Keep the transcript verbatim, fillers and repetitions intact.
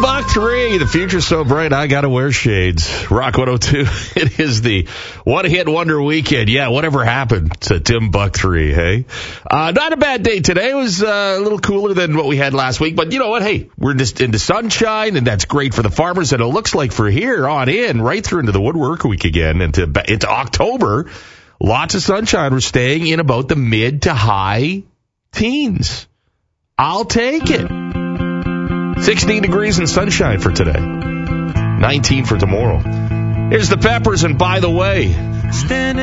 Buck three. The future's so bright, I gotta wear shades. Rock one oh two. It is the one-hit wonder weekend. Yeah, whatever happened to Tim Buck three, hey? Uh, not a bad day today. It was uh, a little cooler than what we had last week. But you know what? Hey, we're just into sunshine, and that's great for the farmers. And it looks like for here on in, right through into the woodwork week again, into, into October, lots of sunshine. We're staying in about the mid to high teens. I'll take it. sixteen degrees and sunshine for today. nineteen for tomorrow. Here's the Peppers, and by the way,